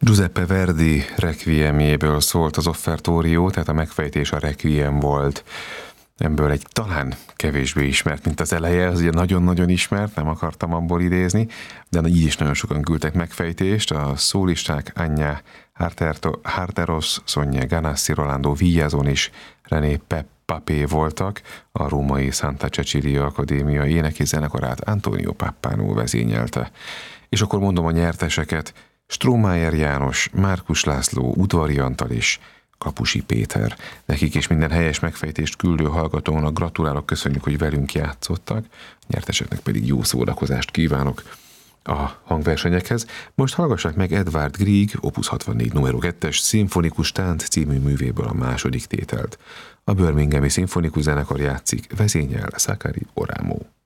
Giuseppe Verdi requiemjéből szólt az offertórió, tehát a megfejtés a requiem volt. Ebből egy talán kevésbé ismert, mint az eleje, az ugye nagyon-nagyon ismert, nem akartam abból idézni, de így is nagyon sokan küldtek megfejtést. A szólisták Anya Harteros, Sonia Ganassi, Rolando Villazon és René Papé voltak, a római Santa Cecilia Akadémia éneki zenekarát Antonio Pappano vezényelte. És akkor mondom a nyerteseket: Strohmayer János, Márkus László, Udvari Antal és Kapusi Péter. Nekik is minden helyes megfejtést küldő hallgatónak gratulálok, köszönjük, hogy velünk játszottak. A nyerteseknek pedig jó szórakozást kívánok a hangversenyekhez. Most hallgassák meg Edvard Grieg, Opus 64 No. 2-es Szimfonikus Tánc című művéből a második tételt. A Birminghami Szimfonikus Zenekar játszik, vezényel Sakari Oramo.